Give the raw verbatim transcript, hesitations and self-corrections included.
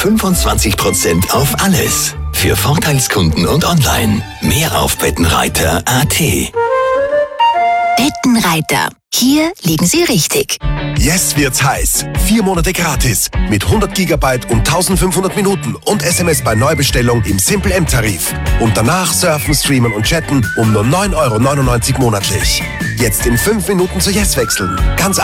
fünfundzwanzig Prozent auf alles. Für Vorteilskunden und online. Mehr auf Bettenreiter Punkt at. Bettenreiter. Hier liegen Sie richtig. Jetzt wird's heiß. Vier Monate gratis. Mit hundert Gigabyte und eintausendfünfhundert Minuten und S M S bei Neubestellung im Simple M-Tarif. Und danach surfen, streamen und chatten um nur neun Euro neunundneunzig monatlich. Jetzt in fünf Minuten zu Yes wechseln. Ganz